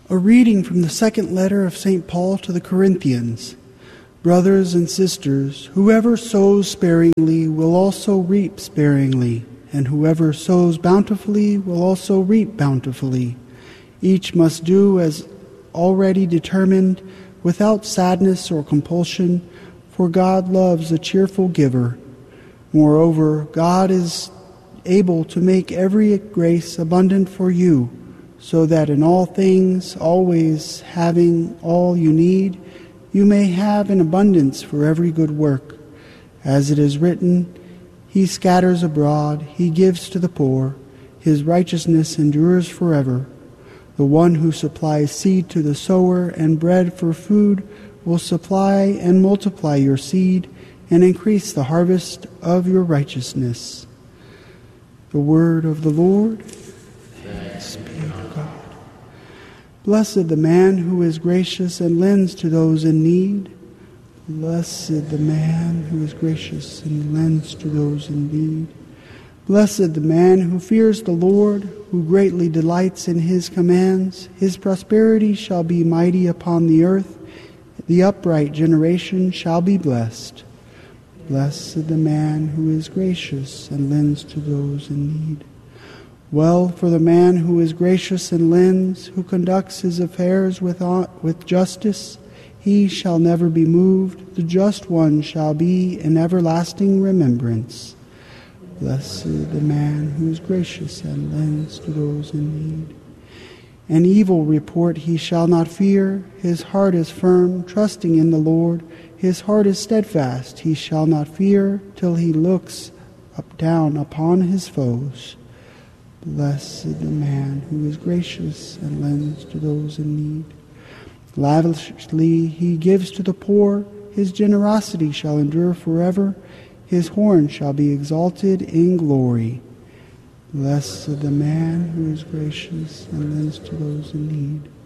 A reading from the second letter of St. Paul to the Corinthians. Brothers and sisters, whoever sows sparingly will also reap sparingly, and whoever sows bountifully will also reap bountifully. Each must do as already determined, without sadness or compulsion, for God loves a cheerful giver. Moreover, God is able to make every grace abundant for you, so that in all things, always having all you need, you may have an abundance for every good work. As it is written, He scatters abroad, He gives to the poor, His righteousness endures forever. The one who supplies seed to the sower and bread for food will supply and multiply your seed and increase the harvest of your righteousness. The word of the Lord. Thanks be to God. Blessed the man who is gracious and lends to those in need. Blessed the man who is gracious and lends to those in need. Blessed the man who fears the Lord, who greatly delights in His commands. His prosperity shall be mighty upon the earth. The upright generation shall be blessed. Blessed the man who is gracious and lends to those in need. Well for the man who is gracious and lends, who conducts his affairs with justice. He shall never be moved. The just one shall be in everlasting remembrance. Blessed the man who is gracious and lends to those in need. An evil report he shall not fear. His heart is firm, trusting in the Lord. His heart is steadfast. He shall not fear till he looks down upon his foes. Blessed the man who is gracious and lends to those in need. Lavishly he gives to the poor. His generosity shall endure forever. His horn shall be exalted in glory. Blessed the man who is gracious and lends to those in need.